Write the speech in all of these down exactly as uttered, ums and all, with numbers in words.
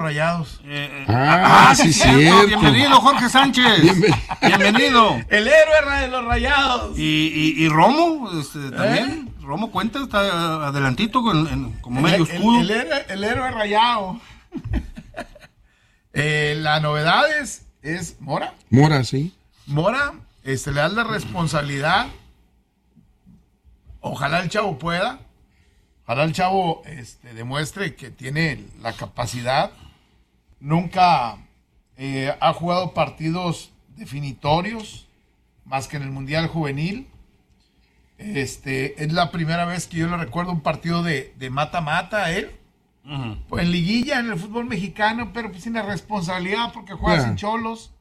Rayados. Eh, eh, ah, ah, sí, cierto. Bienvenido, Jorge Sánchez. Bienvenido. Bienvenido. El héroe de los Rayados. Y, y, y Romo, este, también. ¿Eh? Romo cuenta, está adelantito con, en, como el, medio el, escudo. El, el, héroe, el héroe rayado. eh, la novedad es, es Mora. Mora, sí. Mora, este, le da la responsabilidad. Ojalá el chavo pueda. Ojalá el chavo este, demuestre que tiene la capacidad. Nunca eh, ha jugado partidos definitorios, más que en el Mundial Juvenil. Este, es la primera vez que yo le recuerdo un partido de mata-mata a él. Uh-huh. Pues en liguilla, en el fútbol mexicano, pero pues sin la responsabilidad porque juega yeah. sin cholos.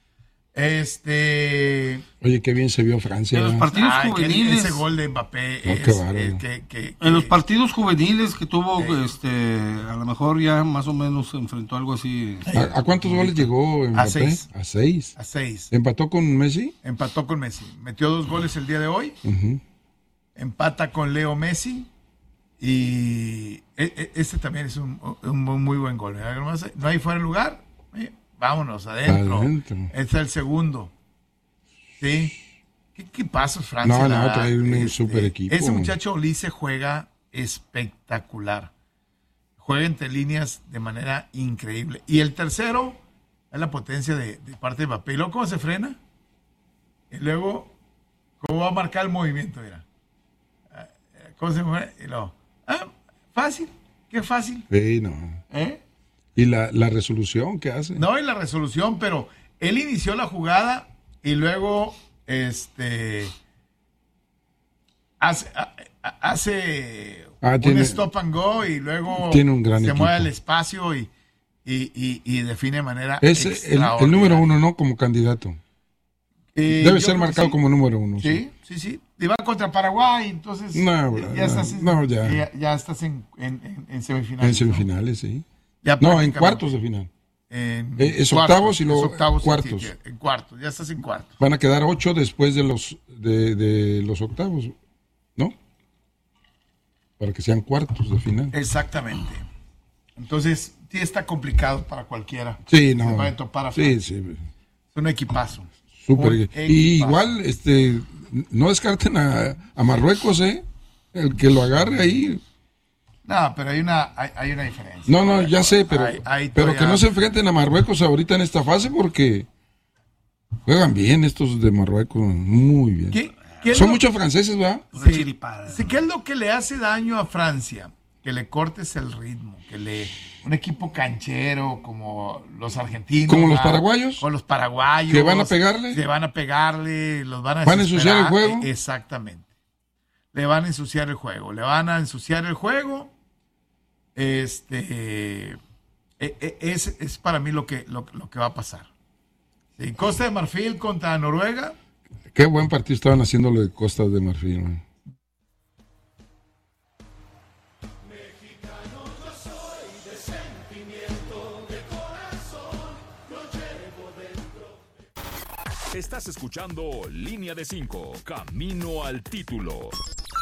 Este. Oye, qué bien se vio Francia. En los partidos Ay, juveniles. Ese gol de Mbappé. No, es, qué bárbaro. eh, que, que, en los partidos juveniles que tuvo, eh, este, a lo mejor ya más o menos enfrentó algo así. ¿A, ¿a cuántos goles llegó Mbappé? A seis. A seis. A seis. ¿Empató con Messi? Empató con Messi. Metió dos goles el día de hoy. Uh-huh. Empata con Leo Messi. Y este también es un, un muy buen gol. No hay fuera de lugar. Vámonos, adentro. adentro. Este es el segundo. ¿Sí? ¿Qué, qué pasos, Francia? No, no, trae un este, super equipo. Ese muchacho Ulises juega espectacular. Juega entre líneas de manera increíble. Y el tercero es la potencia de, de parte de Mbappé. ¿Y luego cómo se frena? Y luego, ¿cómo va a marcar el movimiento? Mira. ¿Cómo se mueve? Y luego, ah, fácil. Qué fácil. Sí, no. ¿Eh? Y la, la resolución que hace. No, y la resolución, pero él inició la jugada y luego este hace, hace ah, un tiene, stop and go y luego tiene un gran se equipo. mueve al espacio y, y, y, y define de manera es el, el número uno, ¿no? Como candidato. Eh, Debe ser marcado sí. como número uno. Sí, sí, sí. sí. Y va contra Paraguay, entonces no, ya, no, estás, en, no, ya. Ya, ya estás en, en, en semifinales. En semifinales, ¿no? sí. Ya no, en cuartos de final. En eh, es cuartos, octavos y luego octavos, cuartos. Sí, sí, en cuartos, ya estás en cuartos. Van a quedar ocho después de los de, de los octavos, ¿no? Para que sean cuartos de final. Exactamente. Entonces, sí está complicado para cualquiera. Sí, no. Se va a topar a sí, sí. Es un equipazo. Súper. Un y equipazo. igual, este, no descarten a, a Marruecos, ¿eh? El que lo agarre ahí. No, pero hay una, hay, hay una diferencia. No, no, ya sé, pero, hay, hay pero que no se enfrenten a Marruecos ahorita en esta fase porque juegan bien estos de Marruecos, muy bien. ¿Qué, qué Son lo, muchos franceses, ¿verdad? Sí, sí, ¿qué es lo que le hace daño a Francia? Que le cortes el ritmo, que le un equipo canchero como los argentinos. Como los paraguayos. Con los paraguayos. Que van a pegarle. Que van a pegarle, los van a Van a ensuciar el juego. Exactamente. Le van a ensuciar el juego, le van a ensuciar el juego. Este eh, es, es para mí lo que, lo, lo que va a pasar. Sí, Costa de Marfil contra Noruega. Qué buen partido estaban haciendo lo de Costa de Marfil, man. Estás escuchando Línea de cinco, Camino al Título.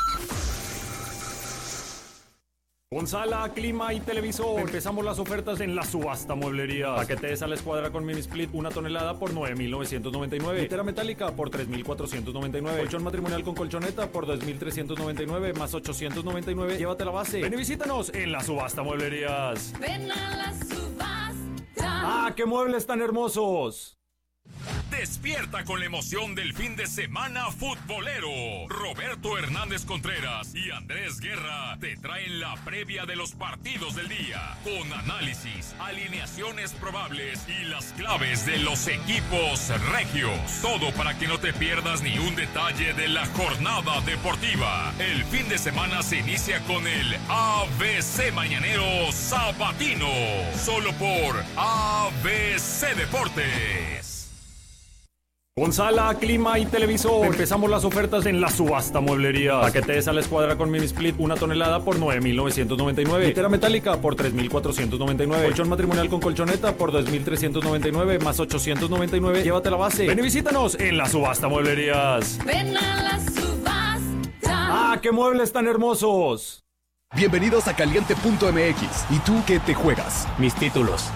Gonzala, clima y televisor. Empezamos las ofertas en la subasta mueblería. Paquete de sal escuadra con mini split, una tonelada por nueve mil novecientos noventa y nueve. Litera metálica por tres mil cuatrocientos noventa y nueve. Colchón matrimonial con colchoneta por dos mil trescientos noventa y nueve más ochocientos noventa y nueve. Llévate la base. Ven y visítanos en la subasta mueblerías. Ven a la subasta. ¡Ah, qué muebles tan hermosos! Despierta con la emoción del fin de semana futbolero. Roberto Hernández Contreras y Andrés Guerra te traen la previa de los partidos del día, con análisis, alineaciones probables y las claves de los equipos regios. Todo para que no te pierdas ni un detalle de la jornada deportiva. El fin de semana se inicia con el A B C Mañanero Sabatino, solo por A B C Deportes. Gonzala, clima y televisor. Empezamos las ofertas en la subasta mueblería. Paquete de sal escuadra con mini split, una tonelada por nueve mil novecientos noventa y nueve. Litera metálica por tres mil cuatrocientos noventa y nueve. Colchón matrimonial con colchoneta por dos mil trescientos noventa y nueve más ochocientos noventa y nueve. Llévate la base. Ven y visítanos en la subasta mueblerías. Ven a la subasta. ¡Ah, qué muebles tan hermosos! Bienvenidos a Caliente punto M X. ¿Y tú qué te juegas? Mis títulos.